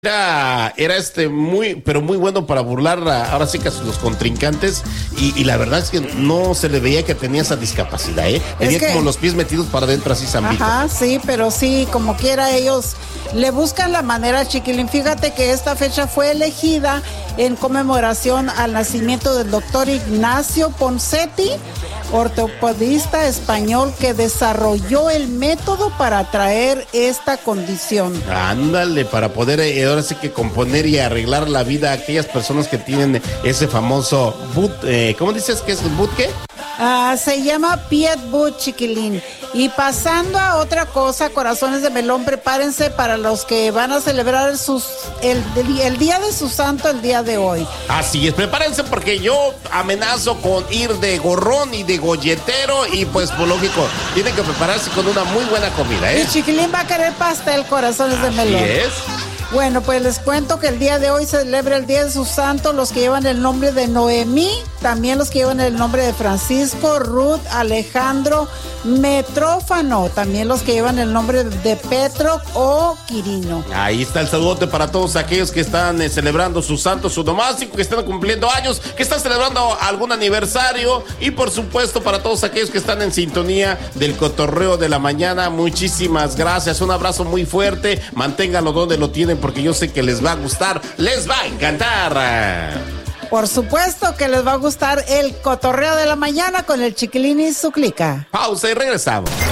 Era muy, pero muy bueno para burlar ahora sí que a los contrincantes y la verdad es que no se le veía que tenía esa discapacidad, tenía como los pies metidos para adentro así zambito. Ajá, sí, pero sí, como quiera ellos le buscan la manera, Chiquilín. Fíjate que esta fecha fue elegida en conmemoración al nacimiento del doctor Ignacio Ponseti, ortopedista español que desarrolló el método para traer esta condición. Ándale, para poder ahora sí que componer y arreglar la vida a aquellas personas que tienen ese famoso boot, ¿cómo dices que es el boot qué? Se llama Piet Boot, Chiquilín. Y pasando a otra cosa, corazones de melón, prepárense para los que van a celebrar el día de su santo el día de hoy. Así es, prepárense porque yo amenazo con ir de gorrón y de golletero y pues por lógico, tienen que prepararse con una muy buena comida, Y Chiquilín va a querer pastel, corazones de melón. Así es. Bueno, pues les cuento que el día de hoy se celebra el Día de su Santo, los que llevan el nombre de Noemí, también los que llevan el nombre de Francisco, Ruth, Alejandro, Metrófano, también los que llevan el nombre de Petro o Quirino. Ahí está el saludote para todos aquellos que están celebrando su santo, su domástico, que están cumpliendo años, que están celebrando algún aniversario y por supuesto para todos aquellos que están en sintonía del cotorreo de la mañana. Muchísimas gracias, un abrazo muy fuerte, manténganlo donde lo tienen porque yo sé que les va a gustar, les va a encantar. Por supuesto que les va a gustar el cotorreo de la mañana con el Chiquilín y su clica. Pausa y regresamos.